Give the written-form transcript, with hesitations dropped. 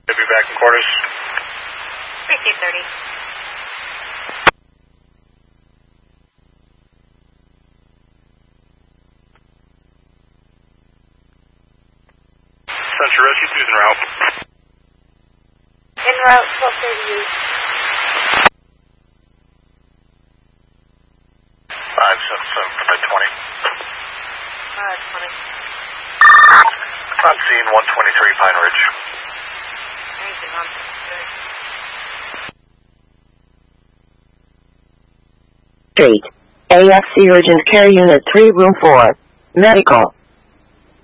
They'll be back in quarters. 3230. Central Rescue 2's en route. En route, 1230. 577, 20. On scene 123 Pine Ridge. Anything on Street. AFC Urgent Care Unit 3 Room 4. Medical.